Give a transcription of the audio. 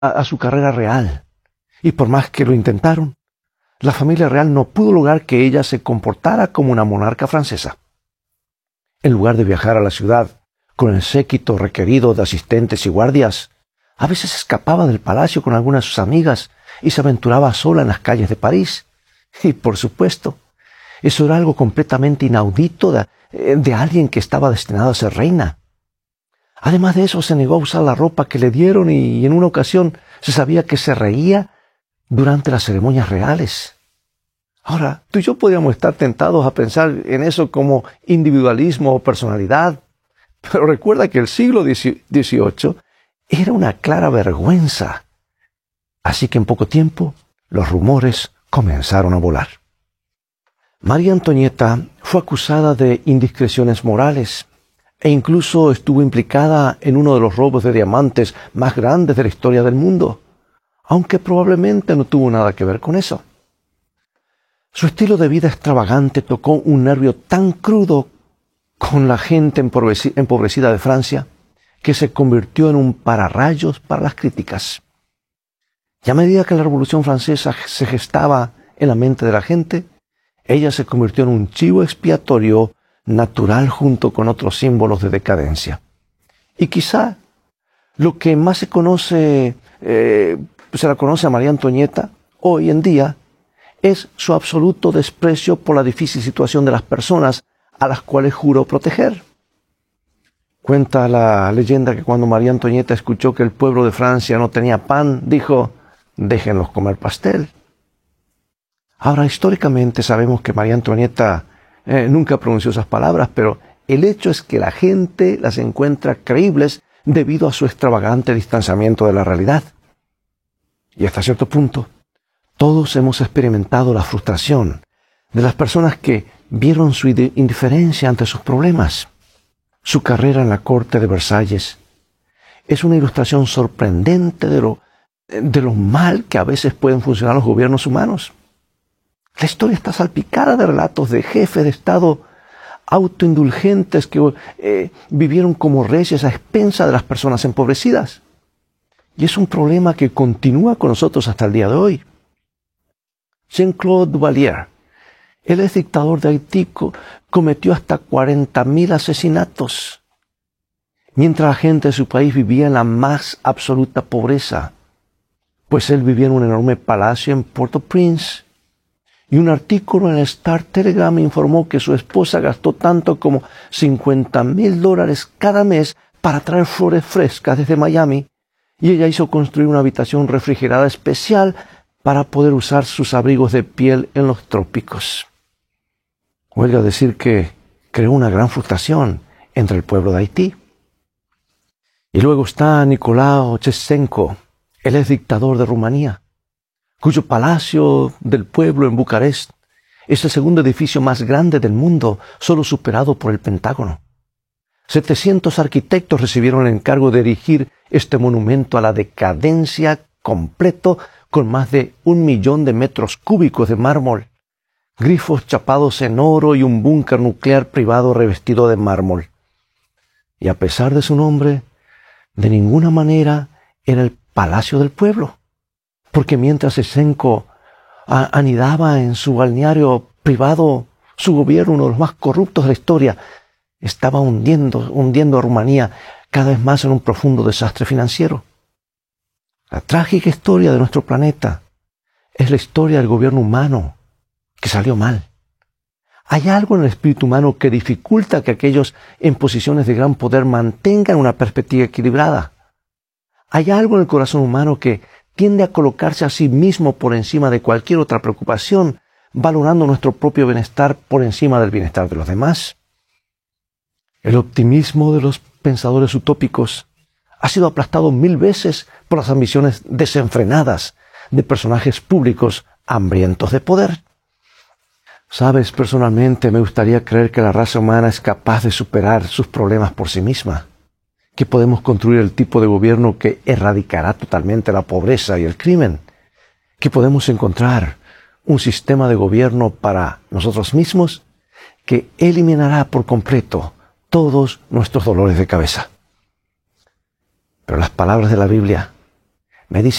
a su carrera real. Y por más que lo intentaron, la familia real no pudo lograr que ella se comportara como una monarca francesa. En lugar de viajar a la ciudad con el séquito requerido de asistentes y guardias, a veces escapaba del palacio con algunas de sus amigas y se aventuraba sola en las calles de París. Y por supuesto, eso era algo completamente inaudito de alguien que estaba destinado a ser reina. Además de eso, se negó a usar la ropa que le dieron y en una ocasión se sabía que se reía durante las ceremonias reales. Ahora, tú y yo podríamos estar tentados a pensar en eso como individualismo o personalidad, pero recuerda que el siglo XVIII era una clara vergüenza. Así que en poco tiempo, los rumores comenzaron a volar. María Antonieta fue acusada de indiscreciones morales e incluso estuvo implicada en uno de los robos de diamantes más grandes de la historia del mundo, aunque probablemente no tuvo nada que ver con eso. Su estilo de vida extravagante tocó un nervio tan crudo con la gente empobrecida de Francia que se convirtió en un pararrayos para las críticas. Y a medida que la Revolución Francesa se gestaba en la mente de la gente, ella se convirtió en un chivo expiatorio natural junto con otros símbolos de decadencia. Y quizá lo que más se la conoce a María Antonieta hoy en día es su absoluto desprecio por la difícil situación de las personas a las cuales juró proteger. Cuenta la leyenda que cuando María Antonieta escuchó que el pueblo de Francia no tenía pan, dijo: déjenlos comer pastel. Ahora, históricamente sabemos que María Antonieta nunca pronunció esas palabras, pero el hecho es que la gente las encuentra creíbles debido a su extravagante distanciamiento de la realidad. Y hasta cierto punto, todos hemos experimentado la frustración de las personas que vieron su indiferencia ante sus problemas. Su carrera en la corte de Versalles es una ilustración sorprendente de lo mal que a veces pueden funcionar los gobiernos humanos. La historia está salpicada de relatos de jefes de Estado autoindulgentes que vivieron como reyes a expensas de las personas empobrecidas. Y es un problema que continúa con nosotros hasta el día de hoy. Jean-Claude Duvalier, el ex dictador de Haití, cometió hasta 40.000 asesinatos, mientras la gente de su país vivía en la más absoluta pobreza, pues él vivía en un enorme palacio en Port-au-Prince. Y un artículo en el Star Telegram informó que su esposa gastó tanto como $50,000 cada mes para traer flores frescas desde Miami, y ella hizo construir una habitación refrigerada especial para poder usar sus abrigos de piel en los trópicos. Huelga decir que creó una gran frustración entre el pueblo de Haití. Y luego está Nicolae Ceausescu, el ex dictador de Rumanía, cuyo palacio del pueblo en Bucarest es el segundo edificio más grande del mundo, solo superado por el Pentágono. 700 arquitectos recibieron el encargo de erigir este monumento a la decadencia completo, con más de 1 millón de metros cúbicos de mármol, grifos chapados en oro y un búnker nuclear privado revestido de mármol. Y a pesar de su nombre, de ninguna manera era el palacio del pueblo, porque mientras Ceausescu anidaba en su balneario privado, su gobierno, uno de los más corruptos de la historia, estaba hundiendo a Rumanía cada vez más en un profundo desastre financiero. La trágica historia de nuestro planeta es la historia del gobierno humano que salió mal. Hay algo en el espíritu humano que dificulta que aquellos en posiciones de gran poder mantengan una perspectiva equilibrada. Hay algo en el corazón humano que tiende a colocarse a sí mismo por encima de cualquier otra preocupación, valorando nuestro propio bienestar por encima del bienestar de los demás. El optimismo de los pensadores utópicos ha sido aplastado 1000 veces por las ambiciones desenfrenadas de personajes públicos hambrientos de poder. Sabes, personalmente me gustaría creer que la raza humana es capaz de superar sus problemas por sí misma, que podemos construir el tipo de gobierno que erradicará totalmente la pobreza y el crimen, que podemos encontrar un sistema de gobierno para nosotros mismos que eliminará por completo todos nuestros dolores de cabeza. Pero las palabras de la Biblia Me dice,